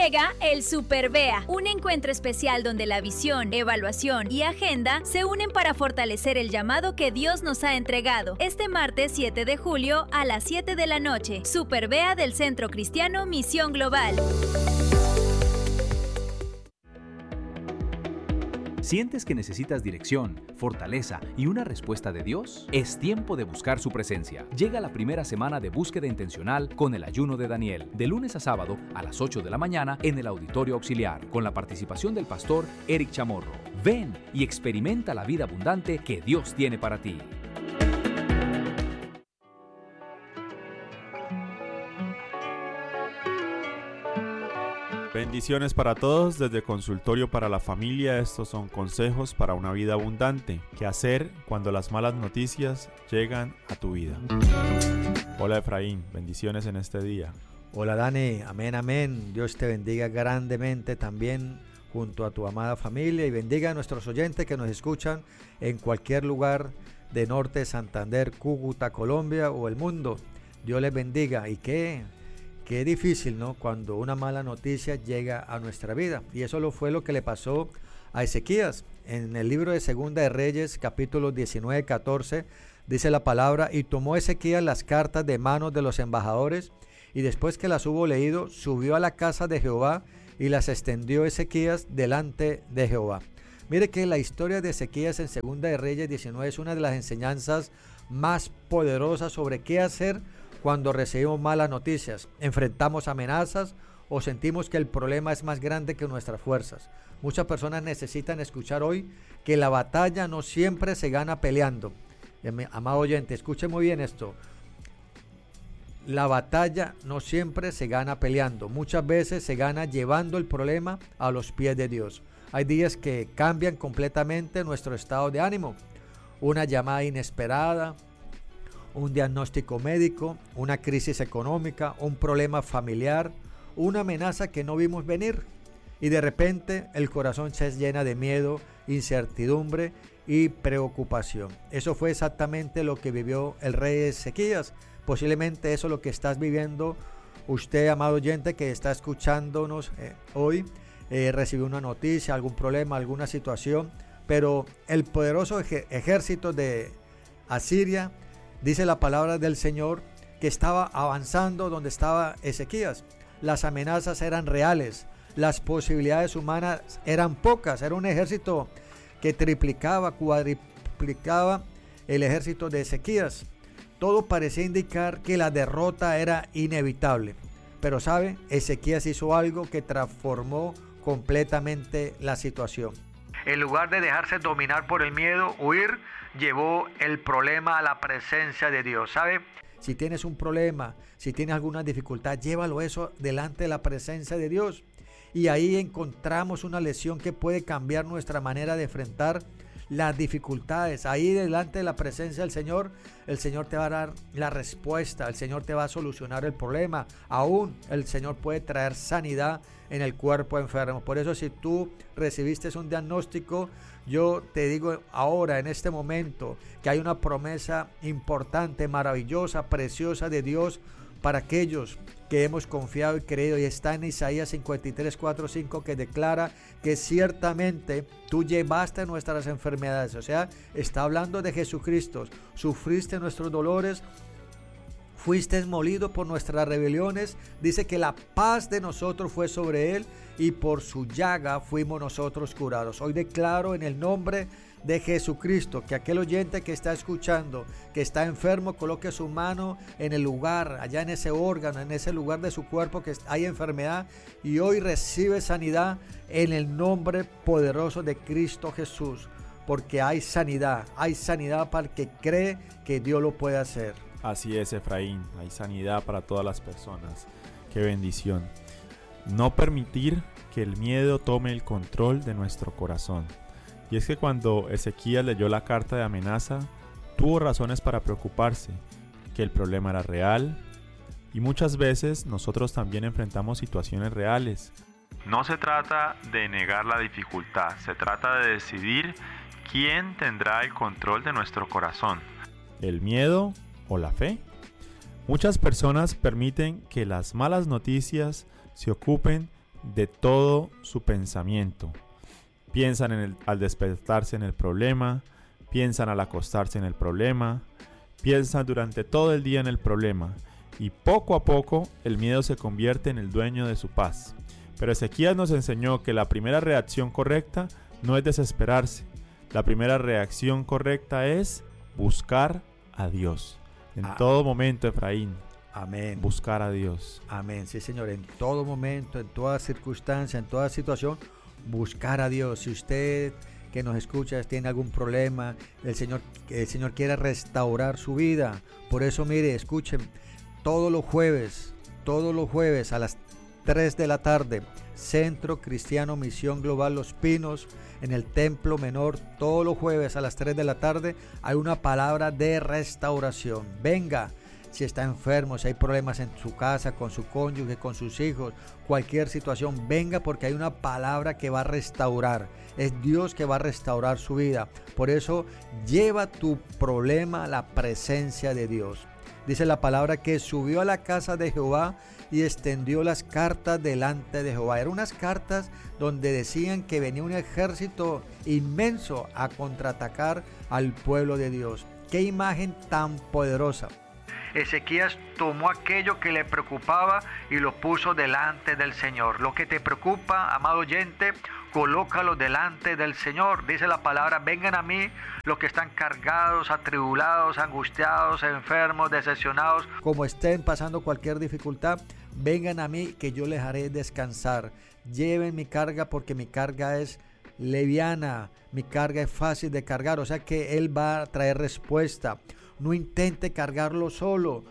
Llega el Super Vea, un encuentro especial donde la visión, evaluación y agenda se unen para fortalecer el llamado que Dios nos ha entregado. Este martes 7 de julio a las 7 de la noche. Super Vea del Centro Cristiano Misión Global. ¿Sientes que necesitas dirección, fortaleza y una respuesta de Dios? Es tiempo de buscar su presencia. Llega la primera semana de búsqueda intencional con el ayuno de Daniel, de lunes a sábado a las 8 de la mañana en el Auditorio Auxiliar, con la participación del pastor Eric Chamorro. Ven y experimenta la vida abundante que Dios tiene para ti. Bendiciones para todos desde Consultorio para la Familia. Estos son consejos para una vida abundante. ¿Qué hacer cuando las malas noticias llegan a tu vida? Hola Efraín, bendiciones en este día. Hola Dani, amén, amén. Dios te bendiga grandemente también junto a tu amada familia y bendiga a nuestros oyentes que nos escuchan en cualquier lugar de Norte, Santander, Cúcuta, Colombia o el mundo. Dios les bendiga y Qué difícil, ¿no? Cuando una mala noticia llega a nuestra vida. Y eso fue lo que le pasó a Ezequías. En el libro de Segunda de Reyes, capítulo 19, 14, dice la palabra: y tomó Ezequías las cartas de manos de los embajadores, y después que las hubo leído, subió a la casa de Jehová, y las extendió Ezequías delante de Jehová. Mire que la historia de Ezequías en Segunda de Reyes 19 es una de las enseñanzas más poderosas sobre qué hacer cuando recibimos malas noticias, enfrentamos amenazas o sentimos que el problema es más grande que nuestras fuerzas. Muchas personas necesitan escuchar hoy que la batalla no siempre se gana peleando. Amado oyente, escuche muy bien esto. La batalla no siempre se gana peleando. Muchas veces se gana llevando el problema a los pies de Dios. Hay días que cambian completamente nuestro estado de ánimo. Una llamada inesperada, un diagnóstico médico, una crisis económica, un problema familiar, una amenaza que no vimos venir. Y de repente el corazón se llena de miedo, incertidumbre y preocupación. Eso fue exactamente lo que vivió el rey Ezequías. Posiblemente eso es lo que estás viviendo usted, amado oyente, que está escuchándonos hoy. Recibió una noticia, algún problema, alguna situación. Pero el poderoso ejército de Asiria, dice la palabra del Señor, que estaba avanzando donde estaba Ezequías. Las amenazas eran reales, las posibilidades humanas eran pocas. Era un ejército que triplicaba, cuadriplicaba el ejército de Ezequías. Todo parecía indicar que la derrota era inevitable. Pero ¿sabe? Ezequías hizo algo que transformó completamente la situación. En lugar de dejarse dominar por el miedo, huir, llevó el problema a la presencia de Dios. ¿Sabe? Si tienes un problema, si tienes alguna dificultad, llévalo eso delante de la presencia de Dios. Y ahí encontramos una lección que puede cambiar nuestra manera de enfrentar las dificultades. Ahí delante de la presencia del Señor, el Señor te va a dar la respuesta, el Señor te va a solucionar el problema. Aún el Señor puede traer sanidad en el cuerpo enfermo. Por eso, si tú recibiste un diagnóstico, yo te digo ahora, en este momento, que hay una promesa importante, maravillosa, preciosa de Dios para aquellos que hemos confiado y creído, y está en Isaías 53, 4, 5, que declara que ciertamente tú llevaste nuestras enfermedades. O sea, está hablando de Jesucristo. Sufriste nuestros dolores, fuiste molido por nuestras rebeliones. Dice que la paz de nosotros fue sobre él, y por su llaga fuimos nosotros curados. Hoy declaro en el nombre de Jesucristo que aquel oyente que está escuchando, que está enfermo, coloque su mano en el lugar, allá en ese órgano, en ese lugar de su cuerpo que hay enfermedad, y hoy recibe sanidad en el nombre poderoso de Cristo Jesús, porque hay sanidad para el que cree que Dios lo puede hacer. Así es, Efraín, hay sanidad para todas las personas. Qué bendición. No permitir que el miedo tome el control de nuestro corazón. Y es que cuando Ezequías leyó la carta de amenaza, tuvo razones para preocuparse, que el problema era real, y muchas veces nosotros también enfrentamos situaciones reales. No se trata de negar la dificultad, se trata de decidir quién tendrá el control de nuestro corazón, el miedo o la fe. Muchas personas permiten que las malas noticias se ocupen de todo su pensamiento. Piensan al despertarse en el problema, piensan al acostarse en el problema, piensan durante todo el día en el problema, y poco a poco el miedo se convierte en el dueño de su paz. Pero Ezequías nos enseñó que la primera reacción correcta no es desesperarse. La primera reacción correcta es buscar a Dios. En todo momento, Efraín. Amén. Buscar a Dios. Amén. Sí, Señor. En todo momento, en toda circunstancia, en toda situación, buscar a Dios. Si usted que nos escucha tiene algún problema, el Señor quiere restaurar su vida. Por eso, mire, escuchen, todos los jueves a las 3 de la tarde, Centro Cristiano Misión Global Los Pinos, en el Templo Menor, todos los jueves a las 3 de la tarde, hay una palabra de restauración. Venga, si está enfermo, si hay problemas en su casa, con su cónyuge, con sus hijos, cualquier situación, venga, porque hay una palabra que va a restaurar. Es Dios que va a restaurar su vida. Por eso, lleva tu problema a la presencia de Dios. Dice la palabra que subió a la casa de Jehová y extendió las cartas delante de Jehová. Eran unas cartas donde decían que venía un ejército inmenso a contraatacar al pueblo de Dios. ¡Qué imagen tan poderosa! Ezequías tomó aquello que le preocupaba y lo puso delante del Señor. Lo que te preocupa, amado oyente, colócalo delante del Señor. Dice la palabra, vengan a mí los que están cargados, atribulados, angustiados, enfermos, decepcionados. Como estén pasando cualquier dificultad, vengan a mí que yo les haré descansar. Lleven mi carga porque mi carga es liviana, mi carga es fácil de cargar. O sea que Él va a traer respuesta. No intente cargarlo solo.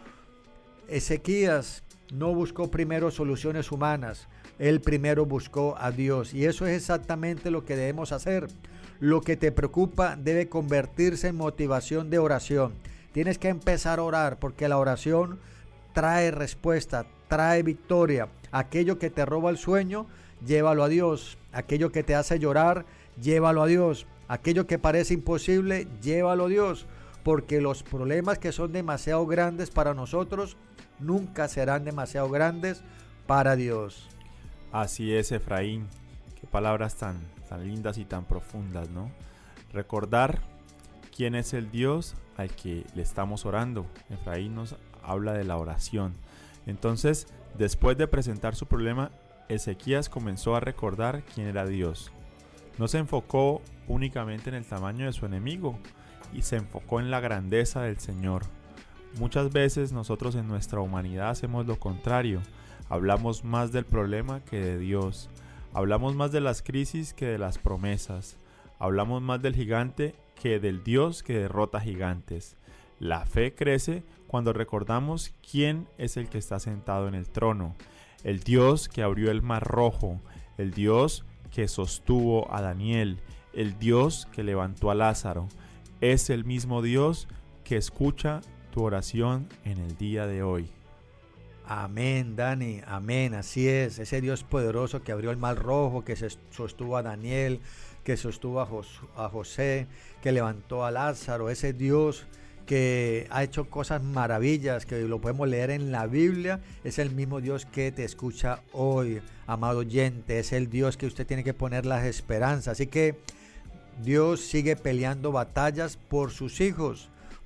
Ezequías no buscó primero soluciones humanas. Él primero buscó a Dios. Y eso es exactamente lo que debemos hacer. Lo que te preocupa debe convertirse en motivación de oración. Tienes que empezar a orar porque la oración trae respuesta, trae victoria. Aquello que te roba el sueño, llévalo a Dios. Aquello que te hace llorar, llévalo a Dios. Aquello que parece imposible, llévalo a Dios. Porque los problemas que son demasiado grandes para nosotros nunca serán demasiado grandes para Dios. Así es, Efraín. Qué palabras tan lindas y tan profundas, ¿no? Recordar quién es el Dios al que le estamos orando. Efraín nos habla de la oración. Entonces, después de presentar su problema, Ezequías comenzó a recordar quién era Dios. No se enfocó únicamente en el tamaño de su enemigo, y se enfocó en la grandeza del Señor. Muchas veces nosotros en nuestra humanidad hacemos lo contrario. Hablamos más del problema que de Dios. Hablamos más de las crisis que de las promesas. Hablamos más del gigante que del Dios que derrota gigantes. La fe crece cuando recordamos quién es el que está sentado en el trono. El Dios que abrió el mar rojo. El Dios que sostuvo a Daniel. El Dios que levantó a Lázaro. Es el mismo Dios que escucha tu oración en el día de hoy. Amén, Dani, amén, así es. Ese Dios poderoso que abrió el mar rojo, que sostuvo a Daniel, que sostuvo a José, que levantó a Lázaro. Ese Dios que ha hecho cosas maravillas, que lo podemos leer en la Biblia. Es el mismo Dios que te escucha hoy, amado oyente. Es el Dios que usted tiene que poner las esperanzas. Así que Dios sigue peleando batallas por sus hijos.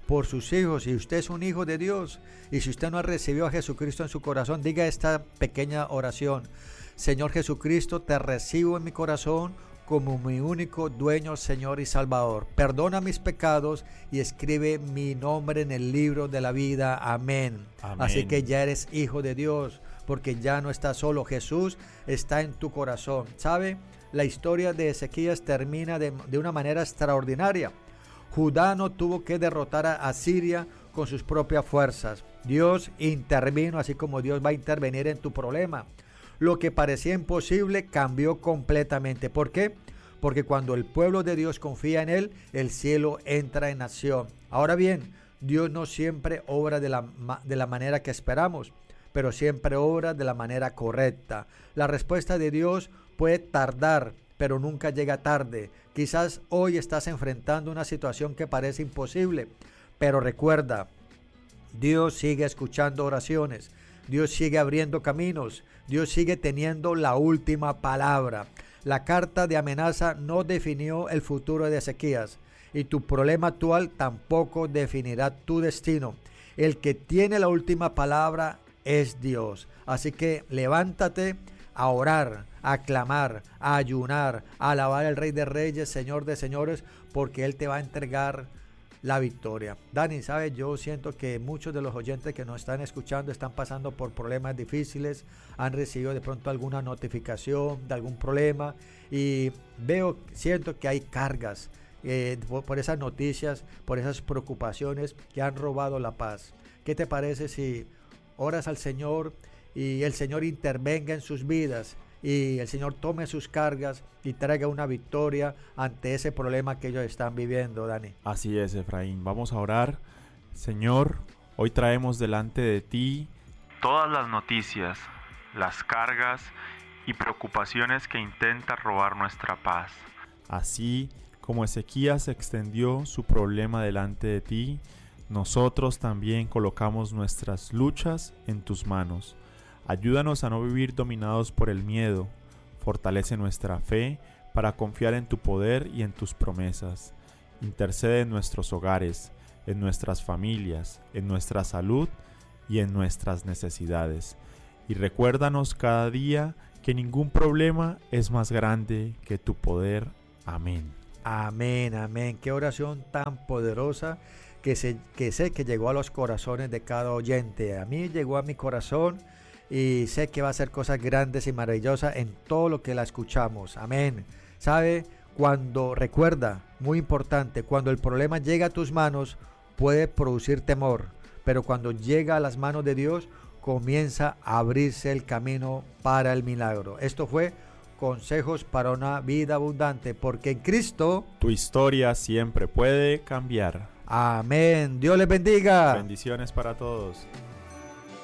Y usted es un hijo de Dios. Y si usted no ha recibido a Jesucristo en su corazón, diga esta pequeña oración. Señor Jesucristo, te recibo en mi corazón como mi único dueño, Señor y Salvador. Perdona mis pecados y escribe mi nombre en el libro de la vida. Amén. Amén. Así que ya eres hijo de Dios, porque ya no estás solo. Jesús está en tu corazón. ¿Sabe? La historia de Ezequías termina de una manera extraordinaria. Judá no tuvo que derrotar a Asiria con sus propias fuerzas. Dios intervino, así como Dios va a intervenir en tu problema. Lo que parecía imposible cambió completamente. ¿Por qué? Porque cuando el pueblo de Dios confía en Él, el cielo entra en acción. Ahora bien, Dios no siempre obra de la manera que esperamos, pero siempre obra de la manera correcta. La respuesta de Dios puede tardar, pero nunca llega tarde. Quizás hoy estás enfrentando una situación que parece imposible, pero recuerda, Dios sigue escuchando oraciones. Dios sigue abriendo caminos. Dios sigue teniendo la última palabra. La carta de amenaza no definió el futuro de Ezequías y tu problema actual tampoco definirá tu destino. El que tiene la última palabra es Dios. Así que levántate a orar, a clamar, a ayunar, a alabar al Rey de Reyes, Señor de Señores, porque Él te va a entregar la victoria. Dani, ¿sabes? Yo siento que muchos de los oyentes que nos están escuchando están pasando por problemas difíciles, han recibido de pronto alguna notificación de algún problema y siento que hay cargas por esas noticias, por esas preocupaciones que han robado la paz. ¿Qué te parece si oras al Señor y el Señor intervenga en sus vidas y el Señor tome sus cargas y traiga una victoria ante ese problema que ellos están viviendo, Dani? Así es, Efraín. Vamos a orar. Señor, hoy traemos delante de ti todas las noticias, las cargas y preocupaciones que intentan robar nuestra paz. Así como Ezequías extendió su problema delante de ti, nosotros también colocamos nuestras luchas en tus manos. Ayúdanos a no vivir dominados por el miedo. Fortalece nuestra fe para confiar en tu poder y en tus promesas. Intercede en nuestros hogares, en nuestras familias, en nuestra salud y en nuestras necesidades. Y recuérdanos cada día que ningún problema es más grande que tu poder. Amén. Amén, amén. Qué oración tan poderosa que sé que llegó a los corazones de cada oyente. A mí llegó a mi corazón y sé que va a hacer cosas grandes y maravillosas en todo lo que la escuchamos. Amén. ¿Sabe? Recuerda, muy importante, cuando el problema llega a tus manos puede producir temor, pero cuando llega a las manos de Dios comienza a abrirse el camino para el milagro. Esto fue Consejos para una vida abundante, porque en Cristo tu historia siempre puede cambiar. Amén. Dios les bendiga. Bendiciones para todos.